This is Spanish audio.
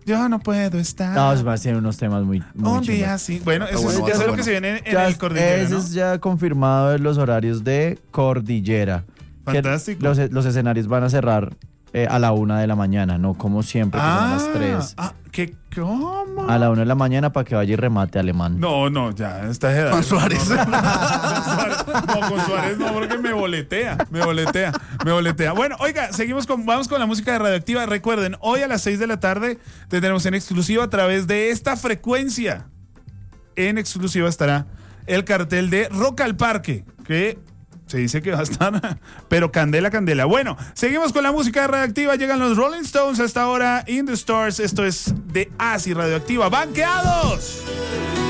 yo no puedo estar. No, es más, tiene unos temas muy Un día chimbas. sí. Bueno, eso bueno, es lo bueno. que se viene en Ya el Cordillera, ese ¿no? es ya confirmado en los horarios de Cordillera. Que Fantástico. los escenarios van a cerrar a la 1 de la mañana, no como siempre, que son a las 3. ¿Cómo? A la 1 de la mañana para que vaya y remate Alemán. No, ya, esta edad. Con Suárez. No, con Suárez no, porque me boletea. Bueno, oiga, vamos con la música de Radioactiva. Recuerden, hoy a las 6 de la tarde tendremos en exclusiva a través de esta frecuencia. En exclusiva estará el cartel de Rock al Parque, que se dice que va a estar, pero candela. Bueno, seguimos con la música de Radioactiva. Llegan los Rolling Stones hasta ahora, In the Stars. Esto es de Asi Radioactiva. ¡Banqueados!